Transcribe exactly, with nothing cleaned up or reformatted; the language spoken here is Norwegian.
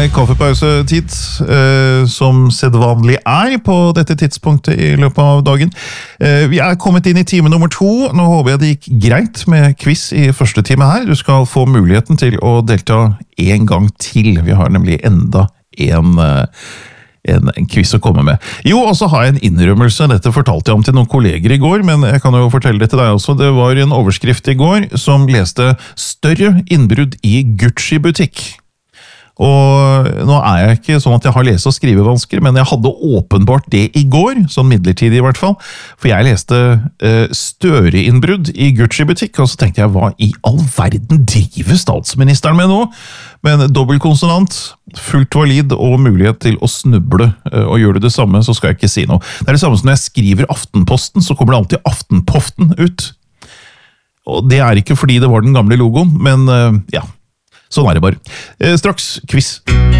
kaffepausetid, eh, som sedvanlig er på dette tidspunktet i løpet av dagen. Eh, vi er kommet inn i time nummer to. Nå håper jeg det gikk greit med quiz i første time her. Du skal få muligheten til å delta en gang til. Vi har nemlig enda en, en, en quiz å komme med. Jo, og så har jeg en innrømmelse. Dette fortalte jeg om til noen kolleger i går, men jeg kan jo fortelle det til deg også. Det var en overskrift i går som leste «Større innbrudd i Gucci-butikk». Og nå er jeg ikke sånn at jeg har lese- og skrivevansker, men jeg hadde åpenbart det i går, sånn midlertidig i hvert fall, for jeg leste uh, Støre-innbrudd i Gucci-butikk, og så tenkte jeg, hva i all verden driver statsministeren med nå? Men dobbeltkonsonant, fullt valid og mulighet til å snuble uh, og gjøre det samme, så skal jeg ikke si noe. Det er det samme som når jeg skriver Aftenposten, så kommer det alltid Aftenpoften ut. Og det er ikke fordi det var den gamle logoen, men uh, ja. Sånn er det bare. Straks quiz.